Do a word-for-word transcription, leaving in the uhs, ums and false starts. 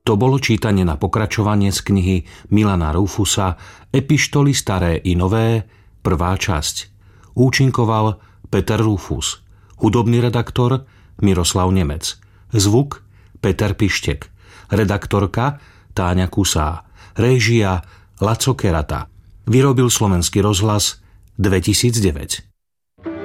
To bolo čítanie na pokračovanie z knihy Milana Rufusa Epištoly staré i nové, prvá časť. Účinkoval Peter Rufus. Hudobný redaktor Miroslav Nemec. Zvuk Peter Pištek. Redaktorka Táňa Kusá. Réžia Laco Kerata. Vyrobil Slovenský rozhlas dvetisícdeväť.